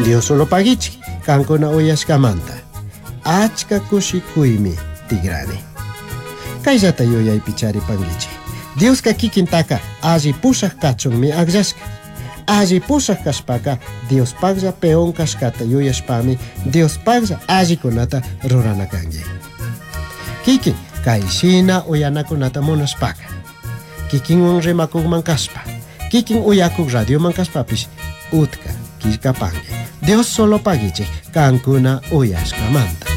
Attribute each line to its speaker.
Speaker 1: Dios solo pagichi, kankuna uyashkamanta. Achka kushikuymi tigrani. Kayllata yuyaypi charipankichik. Dios kikintaka alli pushaq kachunmi akllashka. Alli pushaq kashpaka Dios paglla peon kashkata yuyashpami Dios paglla allikunata rurana kanki. Kikin kayshina uyanakunata munashpaka. Kikinwan rimakukman kashpa. Kikin uyakuk radioman kashpapish utka killkapanki. Dios solo pagichik kankuna uyashkamanta.